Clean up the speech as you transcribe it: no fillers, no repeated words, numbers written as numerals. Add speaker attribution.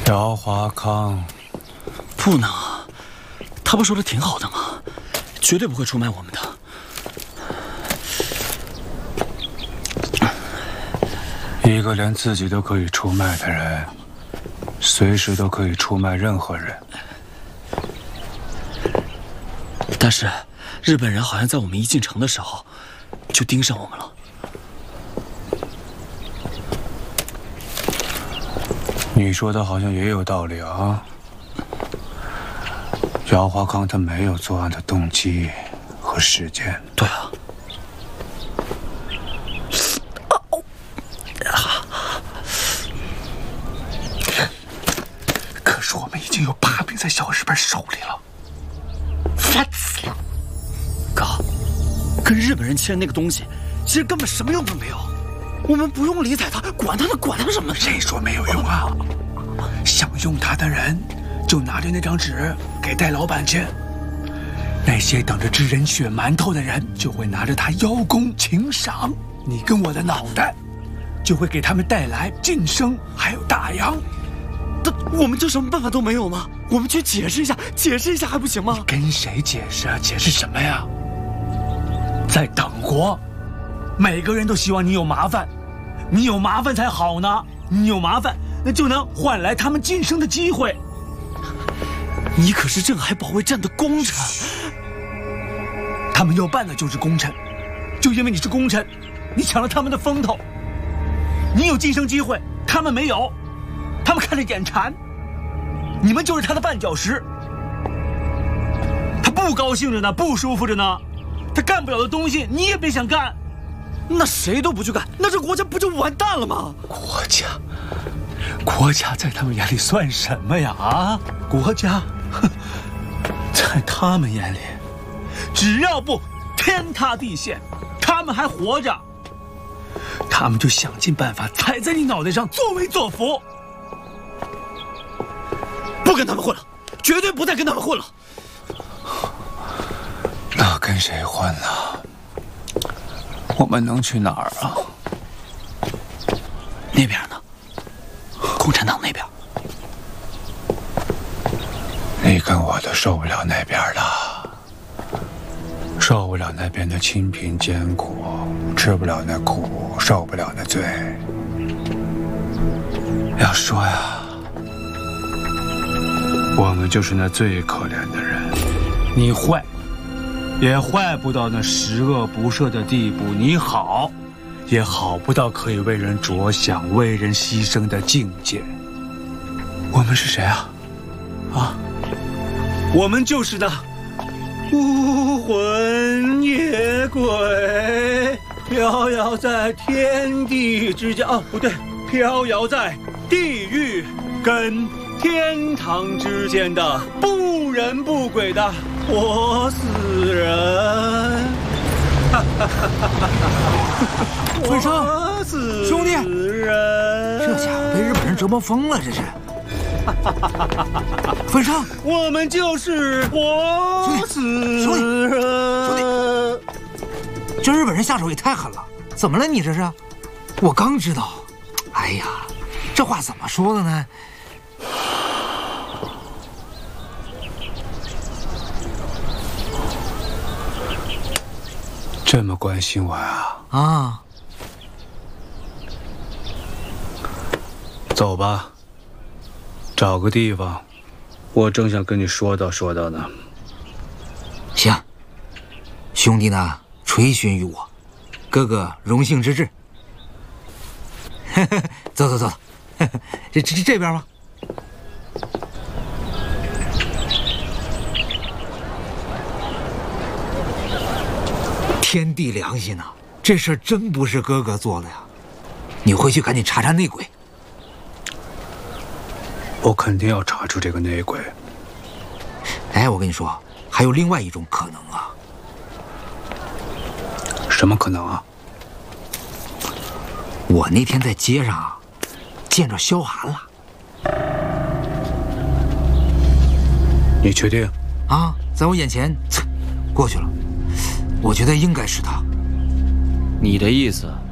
Speaker 1: 姚华康，
Speaker 2: 不能啊！他不说的挺好的吗？绝对不会出卖我们的。
Speaker 1: 一个连自己都可以出卖的人，随时都可以出卖任何人。
Speaker 2: 但是，日本人好像在我们一进城的时候，就盯上我们了。
Speaker 1: 你说的好像也有道理啊。姚华康他没有作案的动机和时间。
Speaker 2: 对啊。
Speaker 3: 可是我们已经有把柄在小日本手里了，烦死了！
Speaker 2: 哥，跟日本人签那个东西，其实根本什么用都没有。我们不用理睬他，管他什么？
Speaker 3: 谁说没有用啊？想用他的人，就拿着那张纸给戴老板去。那些等着吃人血馒头的人，就会拿着他邀功请赏。你跟我的脑袋，就会给他们带来晋升，还有大洋。
Speaker 2: 但我们就什么办法都没有吗？我们去解释一下还不行吗？
Speaker 3: 你跟谁解释啊？解释什么呀？在党国，每个人都希望你有麻烦，你有麻烦才好呢。你有麻烦，那就能换来他们晋升的机会。
Speaker 2: 你可是镇海保卫战的功臣，
Speaker 3: 他们要办的就是功臣，就因为你是功臣，你抢了他们的风头，你有晋升机会，他们没有，他们看着眼馋，你们就是他的绊脚石。他不高兴着呢，不舒服着呢，他干不了的东西你也别想干。
Speaker 2: 那谁都不去干，那这国家不就完蛋了吗？
Speaker 3: 国家在他们眼里算什么呀？啊，国家，在他们眼里，只要不天塌地陷，他们还活着，他们就想尽办法踩在你脑袋上作威作福。
Speaker 2: 不跟他们混了，绝对不再跟他们混了。
Speaker 1: 那跟谁混呢？我们能去哪儿啊？
Speaker 2: 那边呢？共产党那边。
Speaker 1: 你跟我都受不了那边的，受不了那边的清贫艰苦，吃不了那苦，受不了那罪。要说呀，我们就是那最可怜的人。你坏，也坏不到那十恶不赦的地步；你好，也好不到可以为人着想、为人牺牲的境界。我们是谁啊？啊？我们就是那孤魂野鬼，飘摇在天地之间。哦，不对，飘摇在地狱跟天堂之间的不人不鬼的活死人。
Speaker 4: 混生，兄弟，这家伙被日本人折磨疯了，这是。混生，
Speaker 3: 我们就是活死人。
Speaker 4: 兄弟，这日本人下手也太狠了，怎么了你这是？我刚知道。哎呀，这话怎么说的呢？
Speaker 1: 这么关心我呀？
Speaker 4: 啊，
Speaker 1: 走吧，找个地方，我正想跟你说道说道呢。
Speaker 4: 行，兄弟呢垂询于我，哥哥荣幸之至。走走走，这边吧。天地良心呐，这事儿真不是哥哥做的呀！你回去赶紧查查内鬼。
Speaker 1: 我肯定要查出这个内鬼。
Speaker 4: 哎，我跟你说，还有另外一种可能啊。
Speaker 1: 什么可能啊？
Speaker 4: 我那天在街上啊，见着萧寒了。
Speaker 1: 你确定？
Speaker 4: 啊，在我眼前过去了。我觉得应该是他。
Speaker 2: 你的意思